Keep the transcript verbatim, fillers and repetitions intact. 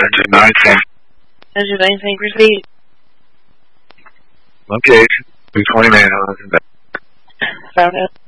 engine nineteen. Engine nineteen, proceed. Location, two twenty man, Found out.